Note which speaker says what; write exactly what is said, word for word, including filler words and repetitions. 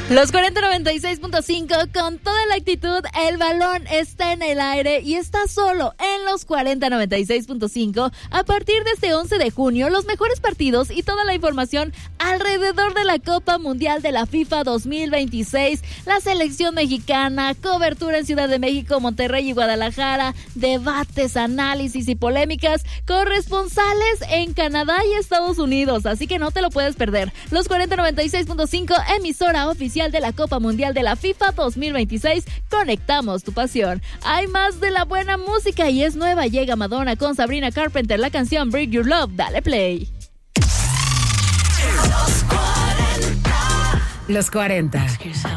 Speaker 1: Los cuarenta noventa y seis punto cinco, con toda la actitud, el balón está en el aire y está solo en los cuarenta noventa y seis punto cinco. A partir de este once de junio, los mejores partidos y toda la información alrededor de la Copa Mundial de la FIFA dos mil veintiséis, la selección mexicana, cobertura en Ciudad de México, Monterrey y Guadalajara, debates, análisis y polémicas, corresponsales en Canadá y Estados Unidos, así que no te lo puedes perder. Los cuarenta noventa y seis punto cinco, emisora oficial de la Copa Mundial de la FIFA dos mil veintiséis, conectamos tu pasión. Hay más de la buena música y es nueva. Llega Madonna con Sabrina Carpenter, la canción Break Your Love. Dale play.
Speaker 2: Los cuarenta.